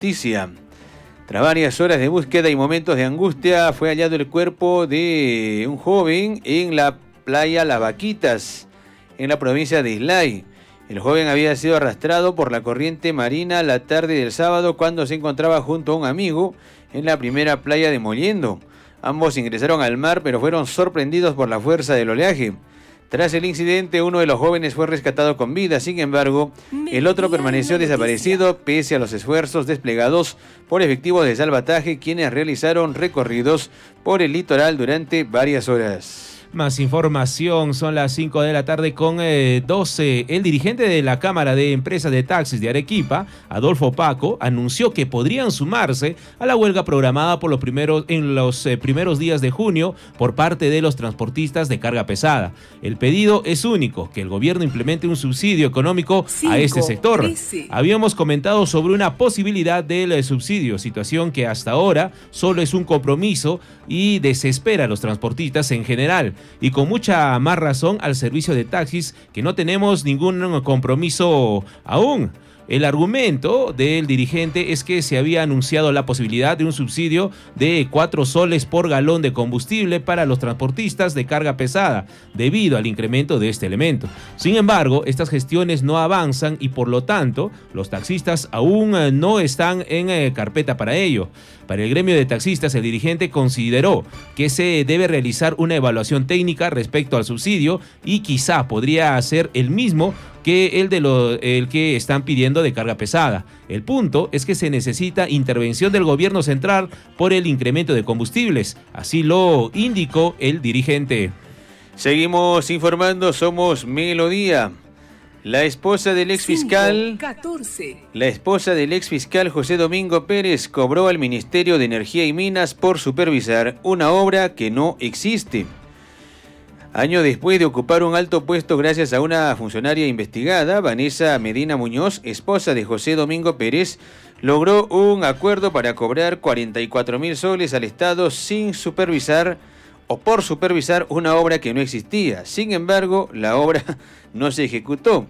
noticia. Tras varias horas de búsqueda y momentos de angustia, fue hallado el cuerpo de un joven en la playa Las Vaquitas, en la provincia de Islay. El joven había sido arrastrado por la corriente marina la tarde del sábado cuando se encontraba junto a un amigo en la primera playa de Mollendo. Ambos ingresaron al mar, pero fueron sorprendidos por la fuerza del oleaje. Tras el incidente, uno de los jóvenes fue rescatado con vida. Sin embargo, el otro permaneció desaparecido pese a los esfuerzos desplegados por efectivos de salvataje, quienes realizaron recorridos por el litoral durante varias horas. Más información, son las 5 de la tarde con 12. El dirigente de la Cámara de Empresas de Taxis de Arequipa, Adolfo Paco, anunció que podrían sumarse a la huelga programada en los primeros días de junio por parte de los transportistas de carga pesada. El pedido es único, que el gobierno implemente un subsidio económico a este sector. 13. Habíamos comentado sobre una posibilidad del subsidio, situación que hasta ahora solo es un compromiso y desespera a los transportistas en general. Y con mucha más razón al servicio de taxis, que no tenemos ningún compromiso aún. El argumento del dirigente es que se había anunciado la posibilidad de un subsidio de 4 soles por galón de combustible para los transportistas de carga pesada, debido al incremento de este elemento. Sin embargo, estas gestiones no avanzan y por lo tanto, los taxistas aún no están en carpeta para ello. Para el gremio de taxistas, el dirigente consideró que se debe realizar una evaluación técnica respecto al subsidio y quizá podría ser el mismo que el que están pidiendo de carga pesada. El punto es que se necesita intervención del gobierno central por el incremento de combustibles. Así lo indicó el dirigente. Seguimos informando, somos Melodía. La esposa del exfiscal José Domingo Pérez cobró al Ministerio de Energía y Minas por supervisar una obra que no existe. Año después de ocupar un alto puesto gracias a una funcionaria investigada, Vanessa Medina Muñoz, esposa de José Domingo Pérez, logró un acuerdo para cobrar 44.000 soles al Estado sin supervisar o por supervisar una obra que no existía. Sin embargo, la obra no se ejecutó.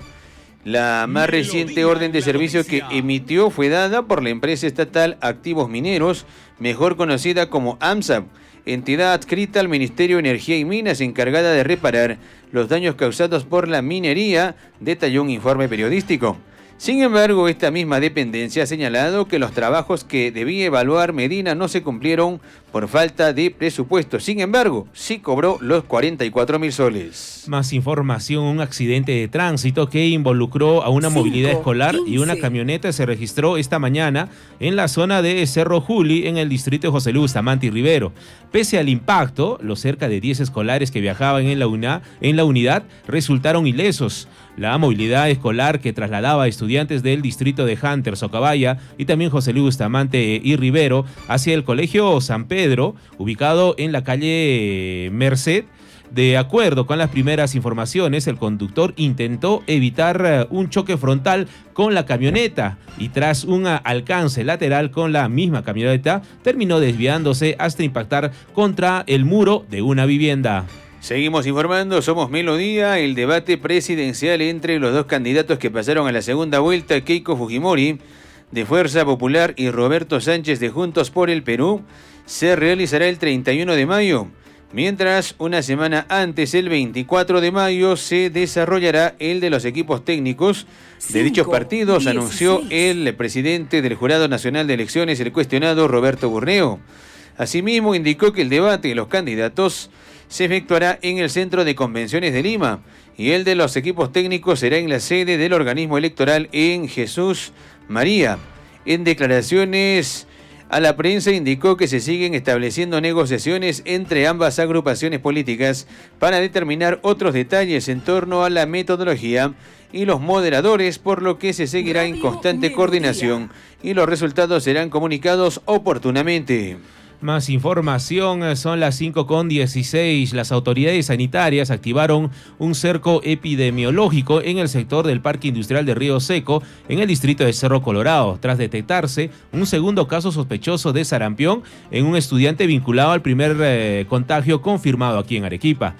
La más reciente orden de servicio que emitió fue dada por la empresa estatal Activos Mineros, mejor conocida como AMSAP, entidad adscrita al Ministerio de Energía y Minas encargada de reparar los daños causados por la minería, detalló un informe periodístico. Sin embargo, esta misma dependencia ha señalado que los trabajos que debía evaluar Medina no se cumplieron por falta de presupuesto. Sin embargo, sí cobró los 44.000 soles. Más información, un accidente de tránsito que involucró a una movilidad escolar y una camioneta se registró esta mañana en la zona de Cerro Juli, en el distrito de José Luis Bustamante y Rivero. Pese al impacto, los cerca de 10 escolares que viajaban en la unidad resultaron ilesos. La movilidad escolar que trasladaba a estudiantes del distrito de Hunter, Socabaya y también José Luis Bustamante y Rivero hacia el colegio San Pedro, ubicado en la calle Merced. De acuerdo con las primeras informaciones, el conductor intentó evitar un choque frontal con la camioneta y tras un alcance lateral con la misma camioneta, terminó desviándose hasta impactar contra el muro de una vivienda. Seguimos informando, somos Melodía. El debate presidencial entre los dos candidatos que pasaron a la segunda vuelta, Keiko Fujimori, de Fuerza Popular, y Roberto Sánchez, de Juntos por el Perú, se realizará el 31 de mayo. Mientras, una semana antes, el 24 de mayo, se desarrollará el de los equipos técnicos de dichos partidos, anunció el presidente del Jurado Nacional de Elecciones, el cuestionado Roberto Burneo. Asimismo, indicó que el debate de los candidatos se efectuará en el Centro de Convenciones de Lima y el de los equipos técnicos será en la sede del organismo electoral en Jesús María. En declaraciones a la prensa indicó que se siguen estableciendo negociaciones entre ambas agrupaciones políticas para determinar otros detalles en torno a la metodología y los moderadores, por lo que se seguirá en constante coordinación y los resultados serán comunicados oportunamente. Más información, son las 5:16. Las autoridades sanitarias activaron un cerco epidemiológico en el sector del Parque Industrial de Río Seco, en el distrito de Cerro Colorado, tras detectarse un segundo caso sospechoso de sarampión en un estudiante vinculado al primer contagio confirmado aquí en Arequipa.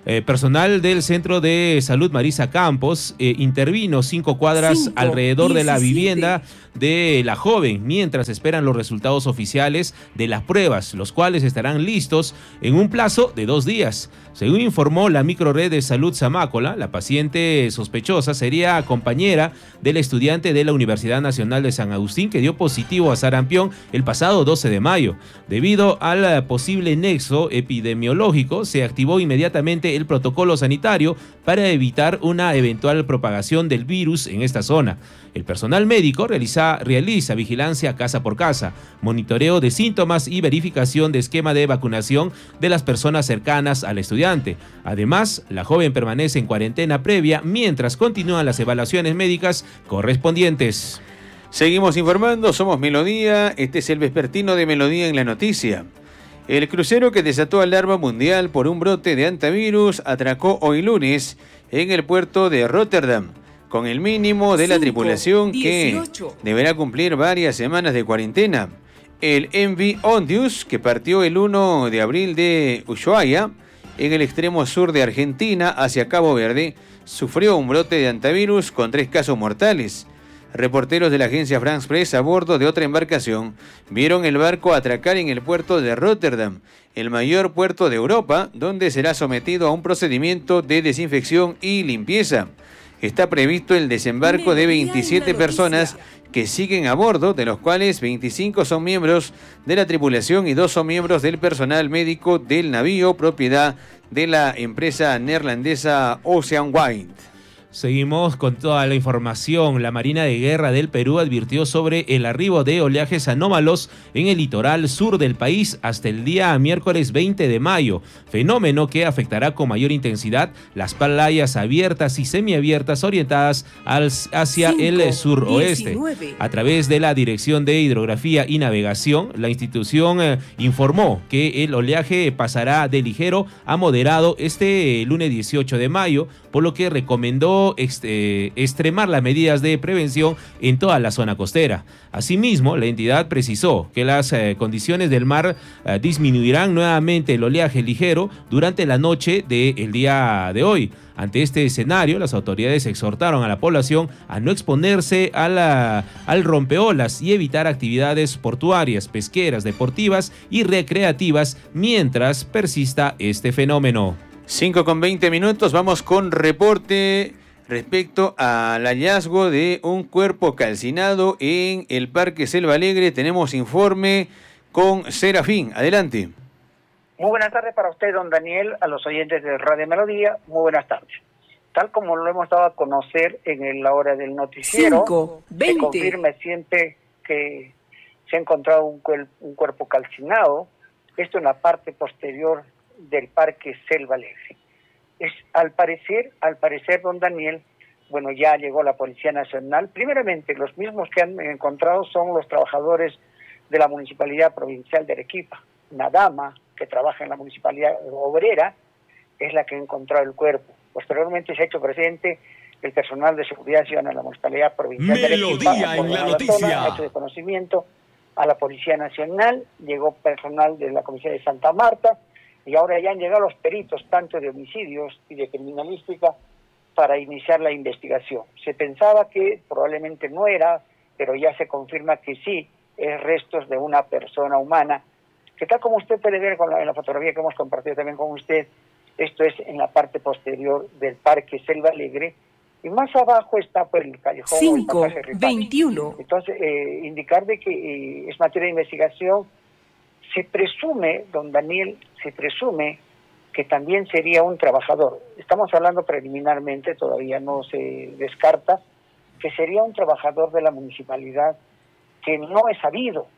Personal del Centro de Salud Marisa Campos intervino 5 cuadras alrededor de la vivienda de la joven mientras esperan los resultados oficiales de las pruebas, los cuales estarán listos en un plazo de 2 días. Según informó la microred de salud Zamácola, la paciente sospechosa sería compañera del estudiante de la Universidad Nacional de San Agustín que dio positivo a sarampión el pasado 12 de mayo. Debido al posible nexo epidemiológico, se activó inmediatamente el protocolo sanitario para evitar una eventual propagación del virus en esta zona. El personal médico realiza vigilancia casa por casa, monitoreo de síntomas y verificación de esquema de vacunación de las personas cercanas al estudiante. Además, la joven permanece en cuarentena previa mientras continúan las evaluaciones médicas correspondientes. Seguimos informando, somos Melodía, este es el vespertino de Melodía en la noticia. El crucero que desató alarma mundial por un brote de hantavirus atracó hoy lunes en el puerto de Rotterdam, con el mínimo de la tripulación que deberá cumplir varias semanas de cuarentena. El MV Ondius, que partió el 1 de abril de Ushuaia, en el extremo sur de Argentina, hacia Cabo Verde, sufrió un brote de hantavirus con 3 casos mortales. Reporteros de la agencia France Press a bordo de otra embarcación vieron el barco atracar en el puerto de Rotterdam, el mayor puerto de Europa, donde será sometido a un procedimiento de desinfección y limpieza. Está previsto el desembarco de 27 personas que siguen a bordo, de los cuales 25 son miembros de la tripulación y 2 son miembros del personal médico del navío, propiedad de la empresa neerlandesa Ocean Wind. Seguimos con toda la información. La Marina de Guerra del Perú advirtió sobre el arribo de oleajes anómalos en el litoral sur del país hasta el día miércoles 20 de mayo, fenómeno que afectará con mayor intensidad las playas abiertas y semiabiertas orientadas hacia el suroeste. A través de la Dirección de Hidrografía y Navegación, la institución informó que el oleaje pasará de ligero a moderado este lunes 18 de mayo, por lo que recomendó extremar las medidas de prevención en toda la zona costera. Asimismo, la entidad precisó que las condiciones del mar disminuirán nuevamente el oleaje ligero durante la noche del día de hoy. Ante este escenario, las autoridades exhortaron a la población a no exponerse al rompeolas y evitar actividades portuarias, pesqueras, deportivas y recreativas mientras persista este fenómeno. 5:20, vamos con reporte respecto al hallazgo de un cuerpo calcinado en el Parque Selva Alegre. Tenemos informe con Serafín. Adelante. Muy buenas tardes para usted, don Daniel, a los oyentes de Radio Melodía. Muy buenas tardes. Tal como lo hemos dado a conocer en la hora del noticiero, se confirma siempre que se ha encontrado un cuerpo calcinado, esto en la parte posterior del Parque Selva Alegre. Al parecer, don Daniel, bueno, ya llegó la Policía Nacional. Primeramente, los mismos que han encontrado son los trabajadores de la Municipalidad Provincial de Arequipa. Una dama que trabaja en la Municipalidad Obrera es la que ha encontrado el cuerpo. Posteriormente se ha hecho presente el personal de seguridad ciudadana de la Municipalidad Provincial de Arequipa. Melodía en la noticia. Ha hecho de conocimiento a la Policía Nacional, llegó personal de la Comisaría de Santa Marta, y ahora ya han llegado los peritos, tanto de homicidios y de criminalística, para iniciar la investigación. Se pensaba que probablemente no era, pero ya se confirma que sí, es restos de una persona humana, que tal como usted puede ver en la fotografía que hemos compartido también con usted, esto es en la parte posterior del Parque Selva Alegre, y más abajo está por el callejón 5:21. Entonces, indicar de que es materia de investigación. Se presume, don Daniel, que también sería un trabajador. Estamos hablando preliminarmente, todavía no se descarta, que sería un trabajador de la municipalidad que no es sabido,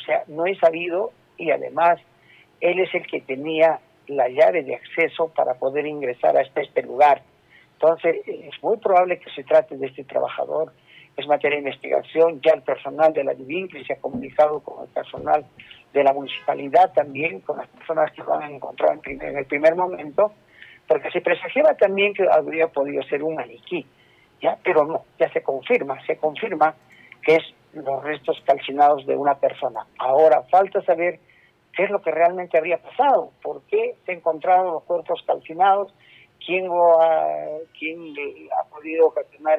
y además él es el que tenía la llave de acceso para poder ingresar a este lugar. Entonces, es muy probable que se trate de este trabajador. Es materia de investigación, ya el personal de la DIVINCRI se ha comunicado con el personal de la municipalidad también, con las personas que lo han encontrado en el primer momento, porque se presagiaba también que habría podido ser un maniquí, ¿ya? Pero no, ya se confirma que es los restos calcinados de una persona. Ahora falta saber qué es lo que realmente habría pasado, por qué se encontraron los cuerpos calcinados quién ha podido ocasionar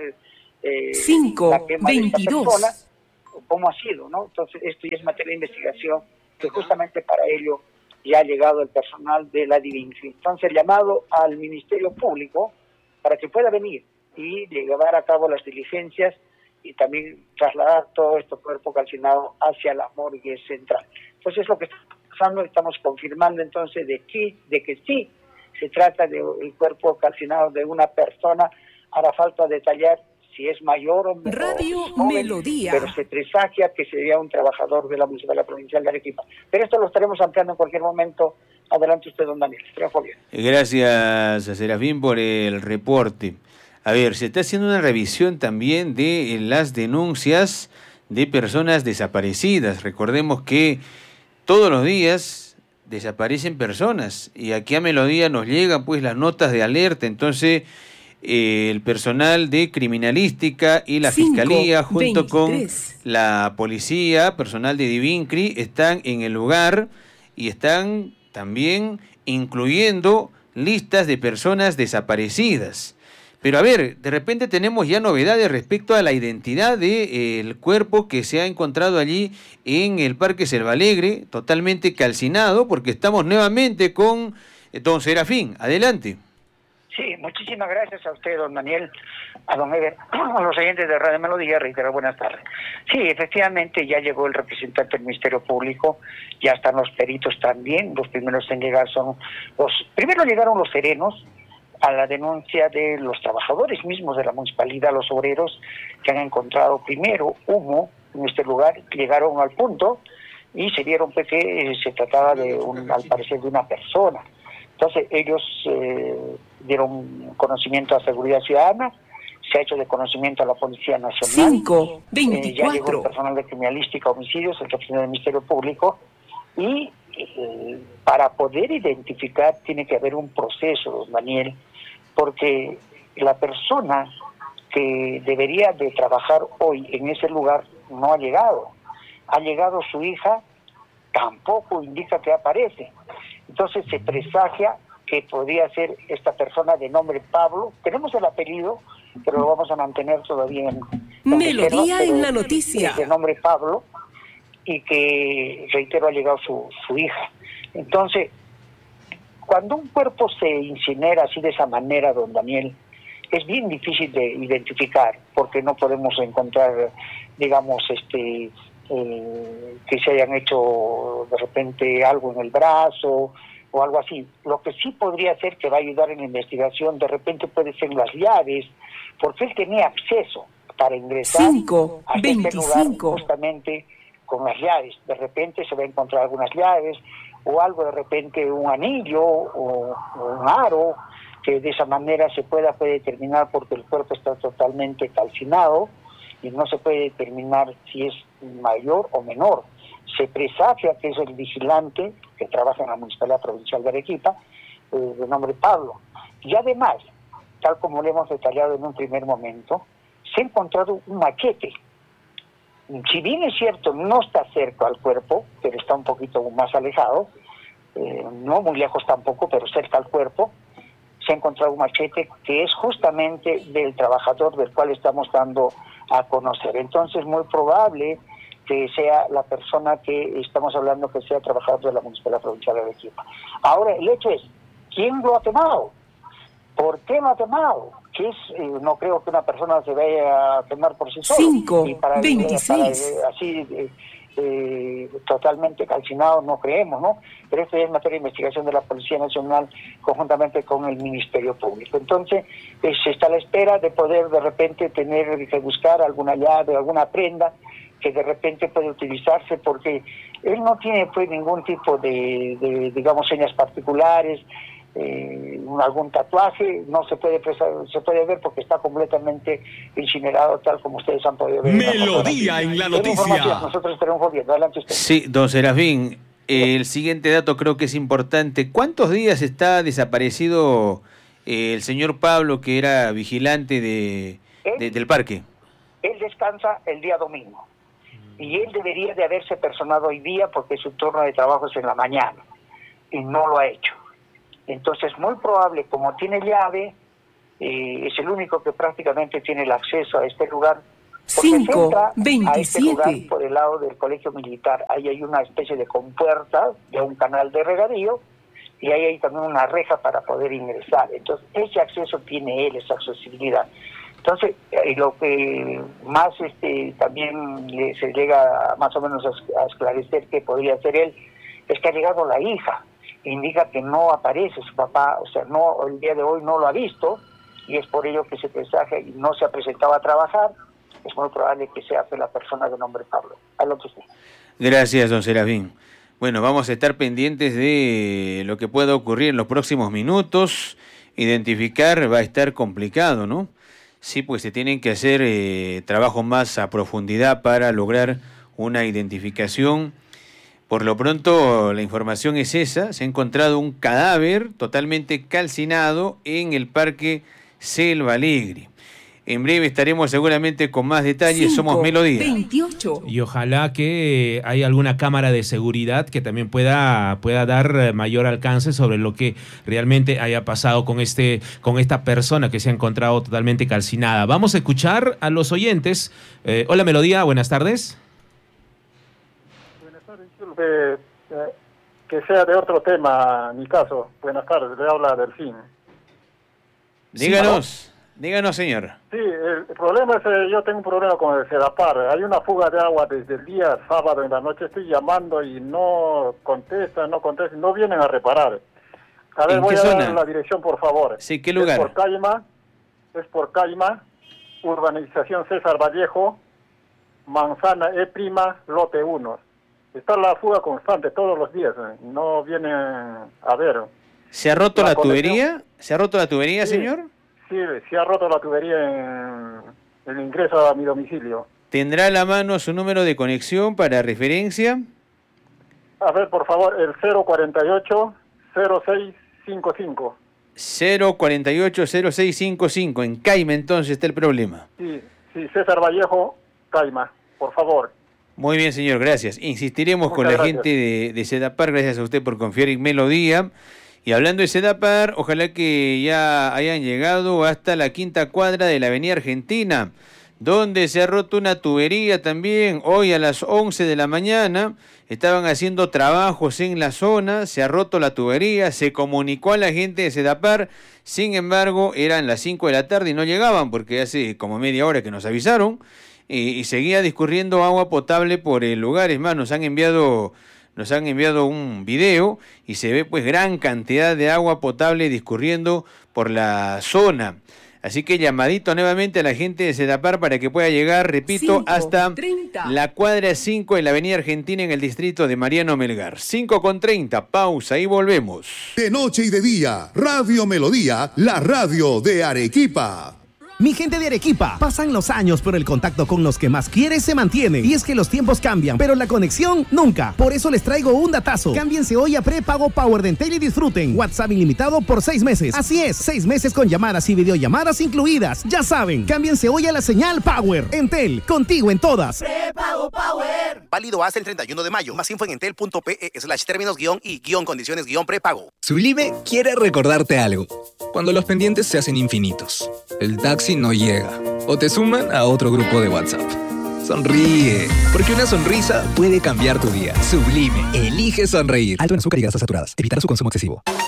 la quema de esta persona, cómo ha sido, ¿no? Entonces esto ya es materia de investigación, que justamente para ello ya ha llegado el personal de la DIVINCRI. Entonces el llamado al Ministerio Público para que pueda venir y llevar a cabo las diligencias y también trasladar todo este cuerpo calcinado hacia la morgue central. Entonces es lo que está pasando, estamos confirmando entonces de que sí se trata del cuerpo calcinado de una persona. Hará falta detallar si es mayor o menor, Radio joven, Melodía. pero se presagia que sería un trabajador de la Municipalidad Provincial de Arequipa. Pero esto lo estaremos ampliando en cualquier momento. Adelante usted, don Daniel. Gracias a Serafín por el reporte. A ver, se está haciendo una revisión también de las denuncias de personas desaparecidas. Recordemos que todos los días desaparecen personas y aquí a Melodía nos llegan pues las notas de alerta. Entonces el personal de criminalística y la fiscalía junto con la policía, personal de DIVINCRI, están en el lugar y están también incluyendo listas de personas desaparecidas. Pero a ver, de repente tenemos ya novedades respecto a la identidad del cuerpo que se ha encontrado allí en el Parque Selvalegre, totalmente calcinado, porque estamos nuevamente con don Serafín. Adelante. Sí, muchísimas gracias a usted, don Daniel, a don Eber, a los oyentes de Radio Melodía, reitero, buenas tardes. Sí, efectivamente ya llegó el representante del Ministerio Público, ya están los peritos también, los primeros en llegar primero llegaron los serenos a la denuncia de los trabajadores mismos de la municipalidad, los obreros, que han encontrado primero humo en este lugar, llegaron al punto y se dieron que se trataba al parecer de una persona. Entonces ellos dieron conocimiento a Seguridad Ciudadana, se ha hecho de conocimiento a la Policía Nacional. 5:24. Ya llegó el personal de criminalística, homicidios, el representante del Ministerio Público, y para poder identificar tiene que haber un proceso, don Daniel, porque la persona que debería de trabajar hoy en ese lugar no ha llegado. Ha llegado su hija, tampoco indica que aparece. Entonces se presagia que podría ser esta persona de nombre Pablo. Tenemos el apellido, pero lo vamos a mantener todavía en Melodía en la noticia. Es de nombre Pablo y que, reitero, ha llegado su hija. Entonces, cuando un cuerpo se incinera así de esa manera, don Daniel, es bien difícil de identificar porque no podemos encontrar, digamos, que se hayan hecho de repente algo en el brazo o algo así. Lo que sí podría ser que va a ayudar en la investigación, de repente puede ser las llaves, porque él tenía acceso para ingresar a este lugar justamente con las llaves. De repente se va a encontrar algunas llaves o algo, de repente un anillo o un aro, que de esa manera se puede determinar, porque el cuerpo está totalmente calcinado y no se puede determinar si es mayor o menor. Se presagia que es el vigilante que trabaja en la Municipalidad Provincial de Arequipa, de nombre Pablo. Y además, tal como lo hemos detallado en un primer momento, se ha encontrado un machete. Si bien es cierto, no está cerca al cuerpo, pero está un poquito más alejado, no muy lejos tampoco, pero cerca al cuerpo, se ha encontrado un machete que es justamente del trabajador del cual estamos dando a conocer. Entonces, muy probable que sea la persona que estamos hablando, que sea trabajador de la Municipalidad Provincial de Arequipa. Ahora, el hecho es, ¿quién lo ha quemado? ¿Por qué lo ha quemado? No creo que una persona se vaya a quemar por sí sola. 5:26. Así totalmente calcinado no creemos, ¿no? Pero esto es materia de investigación de la Policía Nacional conjuntamente con el Ministerio Público. Entonces se está a la espera de poder de repente tener que buscar alguna llave, alguna prenda que de repente puede utilizarse, porque él no tiene pues ningún tipo de digamos, señas particulares, algún tatuaje, no se puede ver porque está completamente incinerado, tal como ustedes han podido ver. Melodía en la noticia. Nosotros estaremos volviendo. Adelante usted. Sí, don Serafín, el siguiente dato creo que es importante. ¿Cuántos días está desaparecido el señor Pablo, que era vigilante del parque? Él descansa el día domingo y él debería de haberse personado hoy día porque su turno de trabajo es en la mañana y no lo ha hecho. Entonces, muy probable, como tiene llave, es el único que prácticamente tiene el acceso a este lugar. Porque se entra a este lugar por el lado del colegio militar. Ahí hay una especie de compuerta de un canal de regadío y ahí hay también una reja para poder ingresar. Entonces, ese acceso tiene él, esa accesibilidad. Entonces, lo que más también se llega más o menos a esclarecer que podría ser él, es que ha llegado la hija. Indica que no aparece su papá, o sea, no, el día de hoy no lo ha visto, y es por ello que se presagia y no se ha presentado a trabajar. Es muy probable que sea la persona de nombre Pablo. A lo que sea. Gracias, don Serafín. Bueno, vamos a estar pendientes de lo que pueda ocurrir en los próximos minutos. Identificar va a estar complicado, ¿no? Sí, pues se tienen que hacer trabajos más a profundidad para lograr una identificación. Por lo pronto, la información es esa. Se ha encontrado un cadáver totalmente calcinado en el Parque Selva Alegre. En breve estaremos seguramente con más detalles. Somos Melodía. 28. Y ojalá que haya alguna cámara de seguridad que también pueda dar mayor alcance sobre lo que realmente haya pasado con esta persona que se ha encontrado totalmente calcinada. Vamos a escuchar a los oyentes. Hola Melodía, buenas tardes. Buenas tardes, disculpe, que sea de otro tema mi caso. Buenas tardes, le habla Delfín. Díganos. Díganos, señor. Sí, el problema es, yo tengo un problema con el Sedapar. Hay una fuga de agua desde el día sábado en la noche. Estoy llamando y no contestan, no vienen a reparar. A ver, voy a dar la dirección, por favor. Sí, ¿qué lugar? Es por Caima, urbanización César Vallejo, Manzana E', lote 1. Está la fuga constante todos los días. No vienen a ver. ¿Se ha roto la tubería? ¿Se ha roto la tubería, sí, señor? Sí, se ha roto la tubería en el ingreso a mi domicilio. ¿Tendrá a la mano su número de conexión para referencia? A ver, por favor, el 048-0655. 048-0655. En Caima, entonces, está el problema. Sí, César Vallejo, Caima, por favor. Muy bien, señor, gracias. Insistiremos con la gente de Sedapar. Gracias a usted por confiar en Melodía. Y hablando de Sedapar, ojalá que ya hayan llegado hasta la quinta cuadra de la Avenida Argentina, donde se ha roto una tubería también. Hoy a las 11 de la mañana estaban haciendo trabajos en la zona, se ha roto la tubería, se comunicó a la gente de Sedapar, sin embargo eran las 5 de la tarde y no llegaban porque hace como media hora que nos avisaron y seguía discurriendo agua potable por el lugar. Es más, nos han enviado un video y se ve pues gran cantidad de agua potable discurriendo por la zona. Así que llamadito nuevamente a la gente de Sedapar para que pueda llegar, repito, hasta la cuadra 5 de la Avenida Argentina en el distrito de Mariano Melgar. 5:30, pausa y volvemos. De noche y de día, Radio Melodía, la radio de Arequipa. Mi gente de Arequipa, pasan los años, pero el contacto con los que más quieres se mantiene. Y es que los tiempos cambian, pero la conexión nunca. Por eso les traigo un datazo. Cámbiense hoy a prepago Power de Entel y disfruten WhatsApp ilimitado por 6 meses. Así es, 6 meses con llamadas y videollamadas incluidas. Ya saben, cámbiense hoy a la señal Power. Entel, contigo en todas. Prepago Power. Válido hasta el 31 de mayo. Más info en entel.pe/términos-y condiciones-prepago. Sublime quiere recordarte algo. Cuando los pendientes se hacen infinitos, el taxi no llega o te suman a otro grupo de WhatsApp. Sonríe, porque una sonrisa puede cambiar tu día. Sublime, elige sonreír. Alto en azúcar y grasas saturadas. Evitar su consumo excesivo.